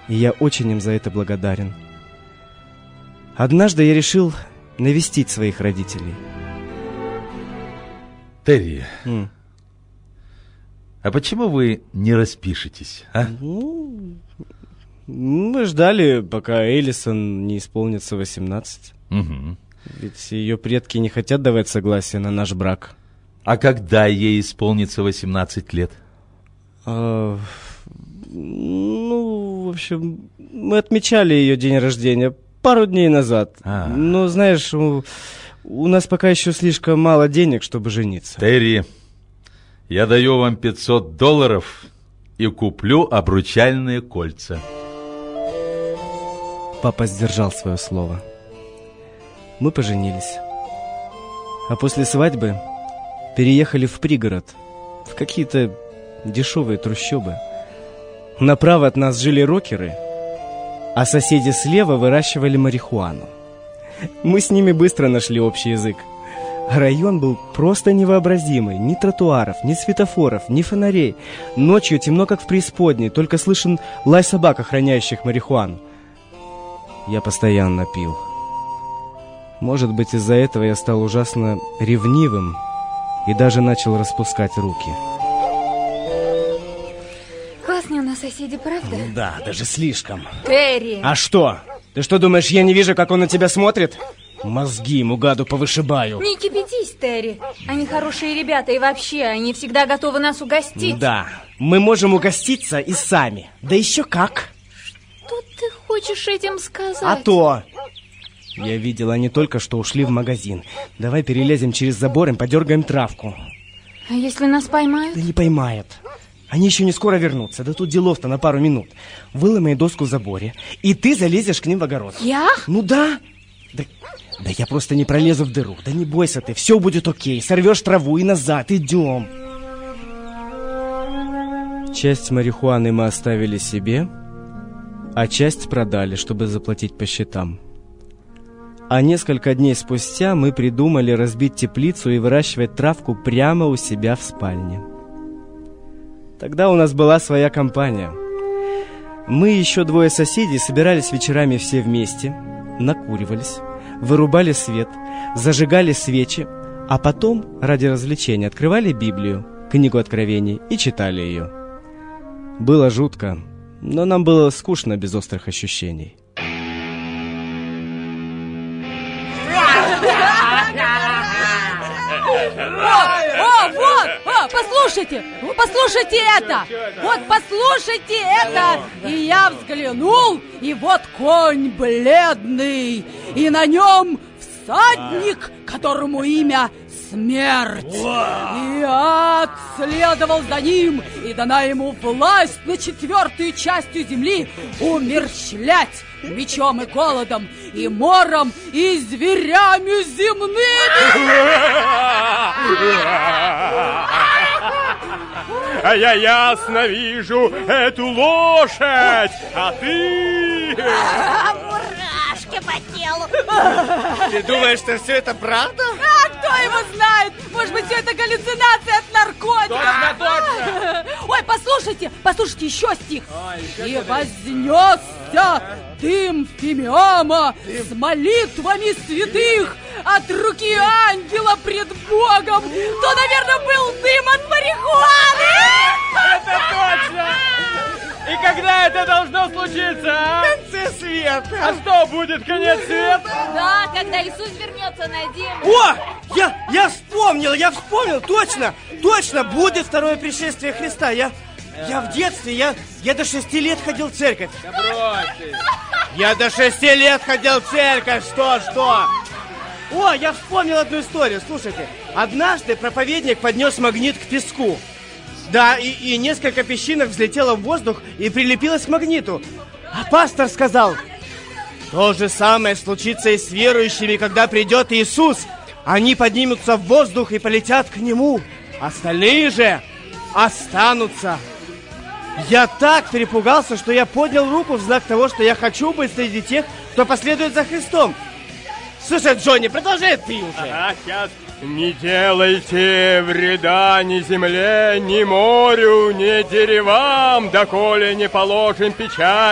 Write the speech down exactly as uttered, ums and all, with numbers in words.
и я очень им за это благодарен. Однажды я решил навестить своих родителей. Терри, М. а почему вы не распишетесь, а? Ну, мы ждали, пока Элисон не исполнится восемнадцать. Угу. Ведь ее предки не хотят давать согласие на наш брак. А когда ей исполнится восемнадцать лет? А, ну, в общем, мы отмечали ее день рождения пару дней назад. А. Но, знаешь, у, у нас пока еще слишком мало денег, чтобы жениться. Терри, я даю вам пятьсот долларов и куплю обручальные кольца. Папа сдержал свое слово. Мы поженились. А после свадьбы переехали в пригород, в какие-то дешевые трущобы. Направо от нас жили рокеры, а соседи слева выращивали марихуану. Мы с ними быстро нашли общий язык. Район был просто невообразимый. Ни тротуаров, ни светофоров, ни фонарей. Ночью темно, как в преисподней, только слышен лай собак, охраняющих марихуану. Я постоянно пил. Может быть, из-за этого я стал ужасно ревнивым и даже начал распускать руки. Классные у нас соседи, правда? Ну да, даже слишком. Терри! А что? Ты что думаешь, я не вижу, как он на тебя смотрит? Мозги ему, гаду, повышибаю. Не кипятись, Терри. Они хорошие ребята, и вообще, они всегда готовы нас угостить. Да, мы можем угоститься и сами. Да еще как. Что ты хочешь этим сказать? А то... Я видел, они только что ушли в магазин. Давай перелезем через забор и подергаем травку. А если нас поймают? Да не поймают. Они еще не скоро вернутся. Да тут делов-то на пару минут. Выломай доску в заборе, и ты залезешь к ним в огород. Я? Ну да. Да, да я просто не пролезу в дыру. Да не бойся ты, все будет окей. Сорвешь траву и назад, идем. Часть марихуаны мы оставили себе, а часть продали, чтобы заплатить по счетам. А несколько дней спустя мы придумали разбить теплицу и выращивать травку прямо у себя в спальне. Тогда у нас была своя компания. Мы и еще двое соседей собирались вечерами все вместе, накуривались, вырубали свет, зажигали свечи, а потом, ради развлечения, открывали Библию, книгу Откровений, и читали ее. Было жутко, но нам было скучно без острых ощущений. О, вот! О, послушайте! Ну, послушайте это! Вот, послушайте это! И я взглянул, и вот конь бледный, и на нем всадник, которому имя Смерть. И ад следовал за ним, и дана ему власть на четвертую частью земли умерщвлять мечом и голодом, и мором, и зверями земными. А я ясно вижу эту лошадь, а ты... Мурашки по телу. Ты думаешь, что все это правда? А кто его знает? Может быть, все это галлюцинация от наркотиков? Точно, точно. Ой, послушайте, послушайте еще стих. И вознесся дым фимиама с молитвами святых от руки ангела пред Богом. То, наверное, был дым от марихуаны. Это точно! И когда это должно случиться, а? В конце света. А что, будет конец света? Да, когда Иисус вернется на землю. О! Я, я вспомнил, я вспомнил, точно! Точно, будет второе пришествие Христа. Я, я в детстве, я, я до шести лет ходил в церковь. Да брось ты. Я до шести лет ходил в церковь, что, что? О, я вспомнил одну историю, слушайте. Однажды проповедник поднес магнит к песку. Да, и, и несколько песчинок взлетело в воздух и прилепилось к магниту. А пастор сказал: то же самое случится и с верующими, когда придет Иисус. Они поднимутся в воздух и полетят к Нему. Остальные же останутся. Я так перепугался, что я поднял руку в знак того, что я хочу быть среди тех, кто последует за Христом. Слушай, Джонни, продолжай ты уже. Ага, сейчас. Не делайте вреда ни земле, ни морю, ни деревам, доколе не положим печать